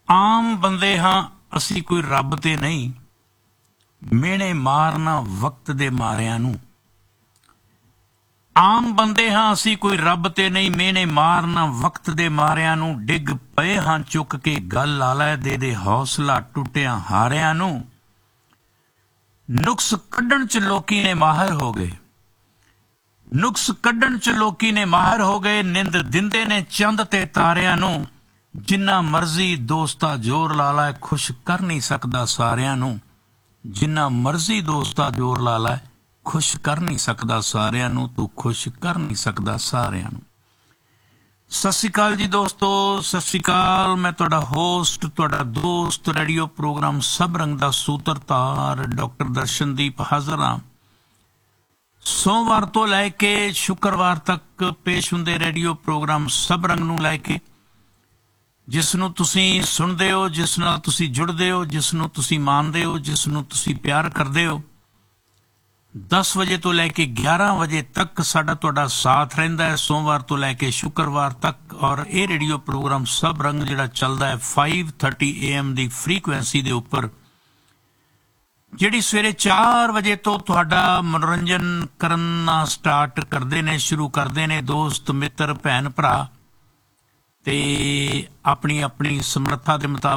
ਆਮ ਬੰਦੇ ਹਾਂ ਅਸੀਂ, ਕੋਈ ਰੱਬ ਤੇ ਨਹੀਂ, ਮਿਹਣੇ ਮਾਰਨਾ ਵਕਤ ਦੇ ਮਾਰਿਆਂ ਨੂੰ। ਆਮ ਬੰਦੇ ਹਾਂ ਅਸੀਂ, ਕੋਈ ਰੱਬ ਤੇ ਨਹੀਂ, ਮਿਹਣੇ ਮਾਰਨਾ ਵਕਤ ਦੇ ਮਾਰਿਆਂ ਨੂੰ। ਡਿੱਗ ਪਏ ਹਾਂ ਚੁੱਕ ਕੇ, ਗੱਲ ਲਾ ਲੈ ਦੇ ਹੌਸਲਾ ਟੁੱਟਿਆਂ ਹਾਰਿਆਂ ਨੂੰ। ਨੁਕਸ ਕੱਢਣ ਚ ਲੋਕੀ ਨੇ ਮਾਹਿਰ ਹੋ ਗਏ, ਨੁਕਸ ਕੱਢਣ ਚ ਲੋਕੀ ਨੇ ਮਾਹਿਰ ਹੋ ਗਏ। ਨਿੰਦ ਦਿੰਦੇ ਨੇ ਚੰਦ ਤੇ ਤਾਰਿਆਂ ਨੂੰ। ਜਿੰਨਾ ਮਰਜ਼ੀ ਦੋਸਤਾ ਜ਼ੋਰ ਲਾ ਲੈ, ਖੁਸ਼ ਕਰ ਨਹੀਂ ਸਕਦਾ ਸਾਰਿਆਂ ਨੂੰ। ਜਿੰਨਾ ਮਰਜ਼ੀ ਦੋਸਤਾ ਜ਼ੋਰ ਲਾ ਲੈ, ਖੁਸ਼ ਕਰ ਨਹੀਂ ਸਕਦਾ ਸਾਰਿਆਂ ਨੂੰ। ਤੂੰ ਖੁਸ਼ ਕਰ ਨਹੀਂ ਸਕਦਾ ਸਾਰਿਆਂ ਨੂੰ। ਸਤਿ ਸ਼੍ਰੀ ਅਕਾਲ ਜੀ ਦੋਸਤੋ, ਸਤਿ ਸ਼੍ਰੀ ਅਕਾਲ। ਮੈਂ ਤੁਹਾਡਾ ਹੋਸਟ, ਤੁਹਾਡਾ ਦੋਸਤ, ਰੇਡੀਓ ਪ੍ਰੋਗਰਾਮ ਸਭ ਰੰਗ ਦਾ ਸੂਤਰਧਾਰ ਡਾਕਟਰ ਦਰਸ਼ਨਦੀਪ ਹਾਜ਼ਰ ਹਾਂ। ਸੋਮਵਾਰ ਤੋਂ ਲੈ ਕੇ ਸ਼ੁੱਕਰਵਾਰ ਤੱਕ ਪੇਸ਼ ਹੁੰਦੇ ਰੇਡੀਓ ਪ੍ਰੋਗਰਾਮ ਸਭ ਰੰਗ ਨੂੰ ਲੈ ਕੇ, ਜਿਸ ਨੂੰ ਤੁਸੀਂ ਸੁਣਦੇ ਹੋ, ਜਿਸ ਨਾਲ ਤੁਸੀਂ ਜੁੜਦੇ ਹੋ, ਜਿਸ ਨੂੰ ਤੁਸੀਂ ਮਾਣਦੇ ਹੋ, ਜਿਸ ਨੂੰ ਤੁਸੀਂ ਪਿਆਰ ਕਰਦੇ ਹੋ। 10 ਵਜੇ ਤੋਂ ਲੈ ਕੇ 11 ਵਜੇ ਤੱਕ ਸਾਡਾ ਤੁਹਾਡਾ ਸਾਥ ਰਹਿੰਦਾ ਹੈ, ਸੋਮਵਾਰ ਤੋਂ ਲੈ ਕੇ ਸ਼ੁੱਕਰਵਾਰ ਤੱਕ। ਔਰ ਇਹ ਰੇਡੀਓ ਪ੍ਰੋਗਰਾਮ ਸਭ ਰੰਗ ਜਿਹੜਾ ਚੱਲਦਾ ਹੈ 5:30 AM ਦੀ ਫ੍ਰੀਕੁਐਂਸੀ ਦੇ ਉੱਪਰ, ਜਿਹੜੀ ਸਵੇਰੇ 4 ਵਜੇ ਤੋਂ ਤੁਹਾਡਾ ਮਨੋਰੰਜਨ ਕਰਨਾ ਸਟਾਰਟ ਕਰਦੇ ਨੇ, ਸ਼ੁਰੂ ਕਰਦੇ ਨੇ ਦੋਸਤ ਮਿੱਤਰ ਭੈਣ ਭਰਾ, ਤੇ ਆਪਣੀ ਆਪਣੀ ਸਮਰੱਥਾ ਦੇ ਮੁਤਾਬਕ